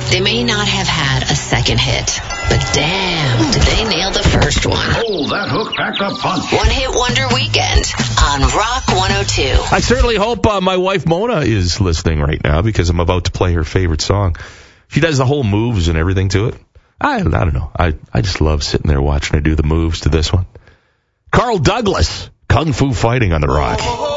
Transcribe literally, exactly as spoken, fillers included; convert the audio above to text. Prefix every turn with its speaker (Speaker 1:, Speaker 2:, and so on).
Speaker 1: They may not have had a second hit, but damn, did they nail the first one.
Speaker 2: Hold that hook, pack a punch.
Speaker 1: One Hit Wonder Weekend on Rock one oh two.
Speaker 3: I certainly hope uh, my wife Mona is listening right now because I'm about to play her favorite song. She does the whole moves and everything to it. I, I don't know. I, I just love sitting there watching her do the moves to this one. Carl Douglas, Kung Fu Fighting on the Rock.